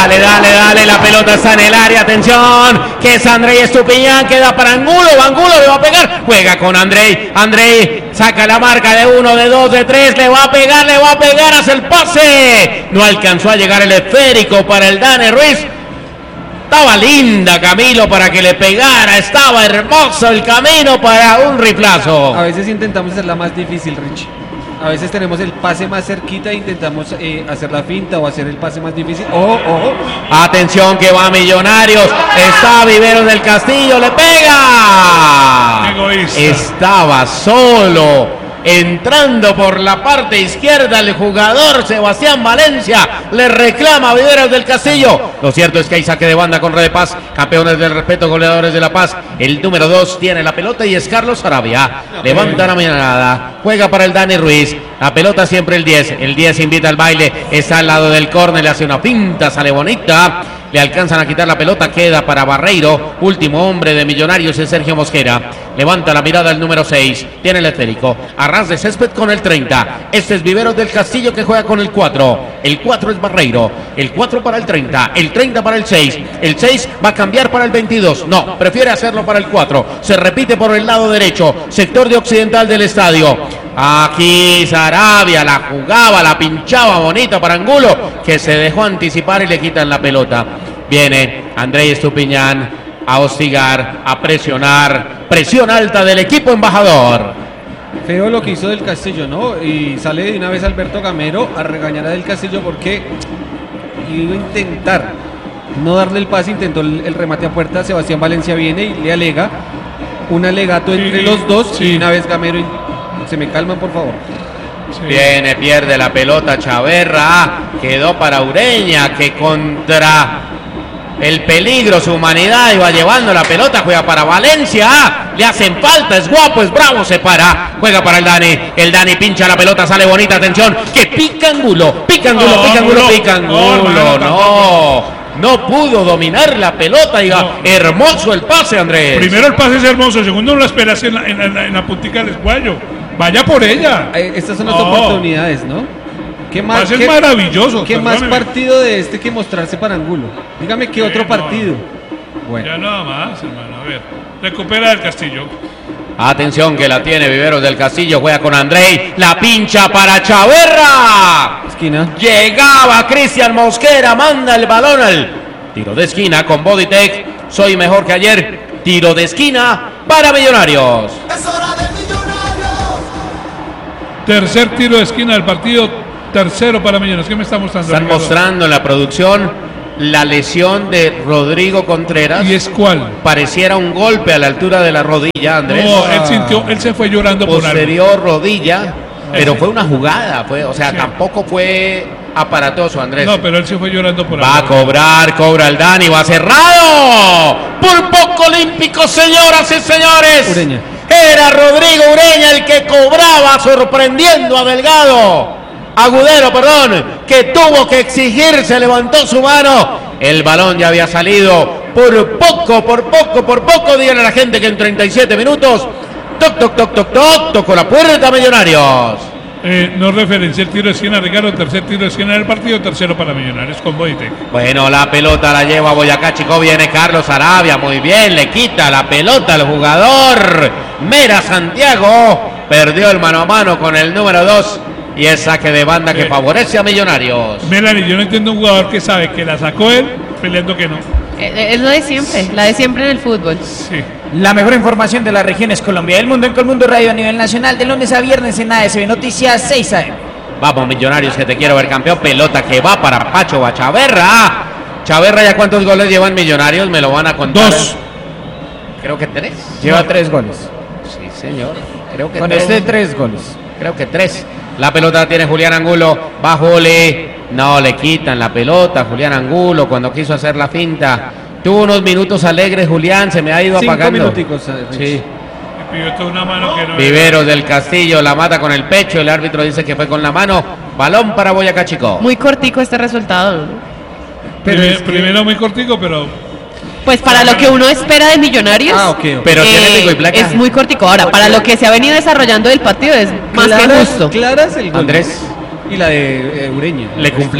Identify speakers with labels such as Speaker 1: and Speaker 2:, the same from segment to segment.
Speaker 1: Dale, la pelota está en el área, atención, que es Andrei Estupiñán, queda para Angulo le va a pegar, juega con Andrei saca la marca de 1, de 2, de 3, le va a pegar, hace el pase, no alcanzó a llegar el esférico para el Dani Ruiz. Estaba linda Camilo para que le pegara, estaba hermoso el camino para un riflazo.
Speaker 2: A veces intentamos hacerla más difícil, Rich. A veces tenemos el pase más cerquita e intentamos hacer la finta o hacer el pase más difícil. ¡Ojo!
Speaker 1: Atención que va Millonarios, está Viveros del Castillo, le pega.
Speaker 3: Egoísta.
Speaker 1: Estaba solo. Entrando por la parte izquierda el jugador Sebastián Valencia le reclama a Viveros del Castillo. Lo cierto es que hay saque de banda con Red de Paz, campeones del respeto, goleadores de La Paz. El número 2 tiene la pelota y es Carlos Arabia. Levanta la mirada, juega para el Dani Ruiz. La pelota siempre el 10. El 10 invita al baile, está al lado del córner, le hace una pinta, sale bonita. Le alcanzan a quitar la pelota, queda para Barreiro. Último hombre de Millonarios es Sergio Mosquera. Levanta la mirada el número 6. Tiene el esférico. Arras de césped con el 30. Este es Viveros del Castillo que juega con el 4. El 4 es Barreiro. El 4 para el 30. El 30 para el 6. El 6 va a cambiar para el 22. No, prefiere hacerlo para el 4. Se repite por el lado derecho. Sector de occidental del estadio. Aquí Sarabia la jugaba, la pinchaba bonita para Angulo, que se dejó anticipar y le quitan la pelota. Viene Andrei Estupiñán a hostigar, a presionar. Presión alta del equipo embajador.
Speaker 2: Feo lo que hizo Del Castillo, ¿no? Y sale de una vez Alberto Gamero a regañar a Del Castillo porque iba a intentar no darle el pase, intentó el remate a puerta. Sebastián Valencia viene y le alega un alegato entre los dos. Y una vez Gamero... Se me calman, por favor.
Speaker 1: Sí. Viene, pierde la pelota Chaverra. Quedó para Ureña, que contra el peligro, su humanidad, iba llevando la pelota. Juega para Valencia. Le hacen falta, es guapo, es bravo, se para. Juega para el Dani. El Dani pincha la pelota, sale bonita. Atención, que pica Angulo. No pudo dominar la pelota. Hermoso el pase, Andrés.
Speaker 3: Primero el pase es hermoso, el segundo no lo esperas en la puntica del escuadro. Vaya por ella.
Speaker 2: Estas son las oportunidades, ¿no? ¿Qué más?
Speaker 3: Es maravilloso.
Speaker 2: ¿Qué más partido de este que mostrarse para Angulo? Dígame qué otro partido.
Speaker 3: Bueno. Ya nada más, hermano. A ver, recupera del Castillo.
Speaker 1: Atención que la tiene Viveros del Castillo, juega con Andrei, la pincha para Chaverra.
Speaker 2: Esquina.
Speaker 1: Llegaba Cristian Mosquera, manda el balón al tiro de esquina con Bodytech. Soy mejor que ayer. Tiro de esquina para Millonarios.
Speaker 4: Es hora de Millonarios.
Speaker 3: Tercer tiro de esquina del partido, tercero para Millonarios. ¿Qué me está mostrando?
Speaker 1: Están mostrando en la producción la lesión de Rodrigo Contreras.
Speaker 3: ¿Y es cuál?
Speaker 1: Pareciera un golpe a la altura de la rodilla, Andrés.
Speaker 3: No, él se fue llorando por algo.
Speaker 1: Posterior rodilla, pero fue una jugada, tampoco fue aparatoso, Andrés.
Speaker 3: No, pero él se fue llorando por algo.
Speaker 1: Va a cobrar, cobra el Dani, va cerrado. Por poco olímpico, señoras y señores.
Speaker 2: Ureña.
Speaker 1: Era Rodrigo Ureña el que cobraba, sorprendiendo a Agudero, que tuvo que exigir, se levantó su mano. El balón ya había salido. Por poco, díganle a la gente que en 37 minutos, tocó la puerta Millonarios.
Speaker 3: No referencia el tiro de esquina, Ricardo. Tercer tiro de esquina del partido, tercero para Millonarios con Bodytech.
Speaker 1: Bueno, la pelota la lleva Boyacá Chico, viene Carlos Arabia, muy bien, le quita la pelota al jugador Mera Santiago, perdió el mano a mano con el número 2 y es saque de banda que favorece a Millonarios.
Speaker 3: Melanie, yo no entiendo un jugador que sabe que la sacó él, peleando que no.
Speaker 5: Es lo de siempre, la de siempre en el fútbol.
Speaker 3: Sí.
Speaker 6: La mejor información de las regiones Colombia y el mundo en Colmundo Radio a nivel nacional, de lunes a viernes en ASB Noticias 6 AM.
Speaker 1: Vamos Millonarios, que te quiero ver campeón. Pelota que va para Pacho Chaverra. Chaverra, ¿ya cuántos goles llevan Millonarios? Me lo van a contar.
Speaker 3: 2.
Speaker 1: Creo que 3.
Speaker 6: Lleva 3 goles.
Speaker 1: Sí, señor. Creo que
Speaker 6: con 3 goles.
Speaker 1: Creo que 3. La pelota la tiene Julián Angulo. Bajole. No, le quitan la pelota. Julián Angulo cuando quiso hacer la finta. Tuvo unos minutos alegres, Julián. Se me ha ido
Speaker 2: 5
Speaker 1: apagando.
Speaker 2: minuticos.
Speaker 1: Sí.
Speaker 3: Una mano que no
Speaker 1: Viveros del Castillo la mata con el pecho. El árbitro dice que fue con la mano. Balón para Boyacá Chico.
Speaker 5: Muy cortico este resultado, ¿no?
Speaker 3: Primero muy cortico, pero...
Speaker 5: Pues para lo que uno espera de Millonarios,
Speaker 1: pero tiene pico y placa.
Speaker 5: Es muy cortico. Ahora, para lo que se ha venido desarrollando del partido es más que justo.
Speaker 2: Claras el gol.
Speaker 1: Andrés.
Speaker 2: Y la de Ureña.
Speaker 1: Le cumplí.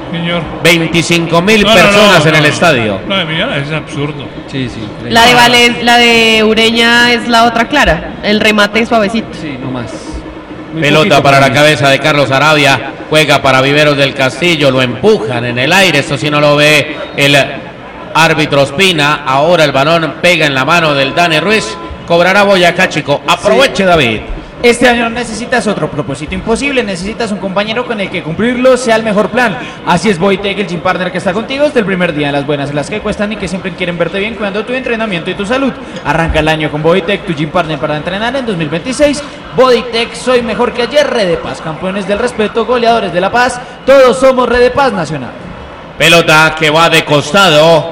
Speaker 3: Señor.
Speaker 1: 25.000 personas en el estadio.
Speaker 3: No, de Millonarios es absurdo.
Speaker 2: Sí, sí.
Speaker 5: La de Ureña es la otra clara. El remate es suavecito.
Speaker 2: Sí, no más. Muy
Speaker 1: Pelota
Speaker 2: poquito
Speaker 1: para la
Speaker 2: mí.
Speaker 1: cabeza de Carlos Arabia. Juega para Viveros del Castillo. Lo empujan en el aire. Esto sí no lo ve el árbitro Ospina. Ahora el balón pega en la mano del Dani Ruiz. Cobrará Boyacá Chico. Aproveche, David.
Speaker 6: Este año no necesitas otro propósito imposible, necesitas un compañero con el que cumplirlo sea el mejor plan. Así es Bodytech, el gym partner que está contigo desde el primer día, las buenas, las que cuestan y que siempre quieren verte bien cuidando tu entrenamiento y tu salud. Arranca el año con Bodytech, tu gym partner para entrenar en 2026. Bodytech, soy mejor que ayer, Red de Paz, campeones del respeto, goleadores de la paz, todos somos Red de Paz Nacional.
Speaker 1: Pelota que va de costado.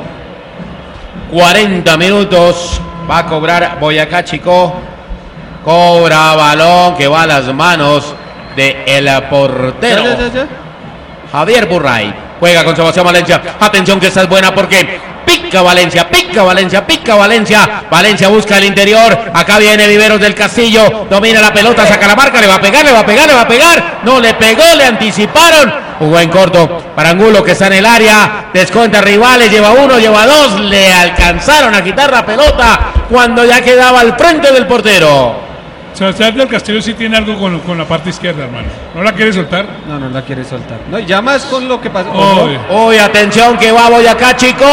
Speaker 1: 40 minutos. Va a cobrar Boyacá Chico. Cobra balón que va a las manos del portero.
Speaker 2: Ya.
Speaker 1: Javier Burray. Juega con Sebastián Valencia. Atención que esta es buena porque pica Valencia. Valencia busca el interior. Acá viene Viveros del Castillo. Domina la pelota, saca la marca. Le va a pegar. No le pegó, le anticiparon. Jugó en corto para Angulo que está en el área. Descuenta rivales. Lleva uno, lleva dos. Le alcanzaron a quitar la pelota cuando ya quedaba al frente del portero.
Speaker 3: Sebastián del Castillo sí tiene algo con la parte izquierda, hermano. ¿No la quiere soltar?
Speaker 2: No la quiere soltar. No, ya más con lo que pasó.
Speaker 3: Oye.
Speaker 1: Hoy atención que va Boyacá Chico.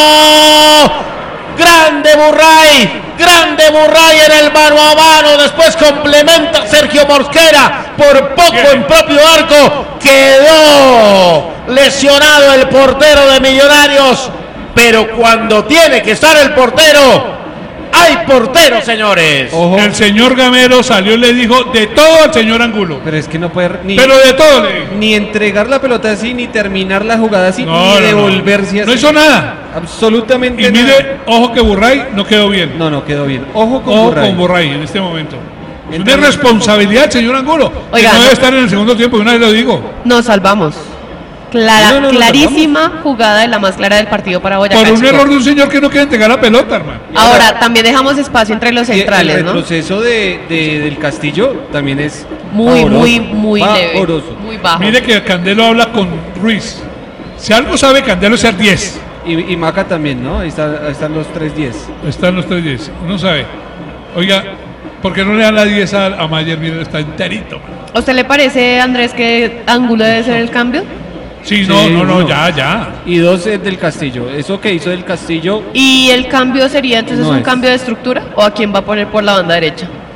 Speaker 1: Grande Burray en el mano a mano. Después complementa Sergio Mosquera. Por poco en propio arco. Quedó lesionado el portero de Millonarios. Pero cuando tiene que estar el portero, hay portero, señores.
Speaker 2: Ojo.
Speaker 3: El señor Gamero salió y le dijo de todo al señor Angulo.
Speaker 2: Pero es que no puede
Speaker 3: Pero de todo le dijo.
Speaker 2: ni entregar la pelota así, ni terminar la jugada así,
Speaker 3: No,
Speaker 2: ni devolverse así.
Speaker 3: No hizo nada.
Speaker 2: Absolutamente
Speaker 3: Y
Speaker 2: nada.
Speaker 3: mire, ojo que Burray no quedó bien.
Speaker 2: No quedó bien. Ojo con
Speaker 3: Ojo
Speaker 2: Burray.
Speaker 3: con Burray en este momento. Es una
Speaker 2: Entra-
Speaker 3: irresponsabilidad, señor Angulo.
Speaker 5: Oiga,
Speaker 3: que no debe
Speaker 5: no.
Speaker 3: estar en el segundo tiempo, una vez lo digo.
Speaker 5: Nos salvamos.
Speaker 2: No,
Speaker 5: Clarísima jugada de la más clara del partido para Boyacá
Speaker 3: Por un
Speaker 5: Chico.
Speaker 3: error de un señor que no quiere entregar la pelota, hermano.
Speaker 5: Ahora, también dejamos espacio entre los
Speaker 2: Y
Speaker 5: centrales,
Speaker 2: el
Speaker 5: ¿no?
Speaker 2: retroceso del Castillo también es
Speaker 5: Muy
Speaker 2: pavoroso.
Speaker 5: leve.
Speaker 2: Pavoroso.
Speaker 5: Muy bajo.
Speaker 3: Mire que Candelo habla con Ruiz. Si algo sabe Candelo es ser 10.
Speaker 2: Y Maca también, ¿no? Ahí están los 3-10.
Speaker 3: Están los 3-10. Uno sabe. Oiga, ¿por qué no le dan la 10 a Mayer? Mire, está enterito, man.
Speaker 5: ¿A usted le parece, Andrés, que Angulo debe ser el cambio?
Speaker 3: Sí,
Speaker 2: Sí,
Speaker 3: no,
Speaker 2: uno.
Speaker 3: ya.
Speaker 2: Y 2 es del Castillo. Eso que hizo del Castillo
Speaker 5: ¿Y el cambio sería entonces
Speaker 2: No
Speaker 5: un
Speaker 2: es.
Speaker 5: cambio de estructura? ¿O a quién va a poner por la banda derecha?